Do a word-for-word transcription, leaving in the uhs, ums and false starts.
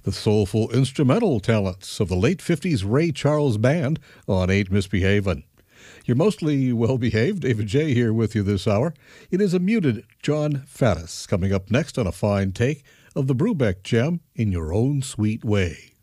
the soulful instrumental talents of the late fifties Ray Charles Band on Ain't Misbehavin'. You're mostly well-behaved. David J. here with you this hour. It is a muted John Faddis coming up next on a fine take of the Brubeck gem, In Your Own Sweet Way.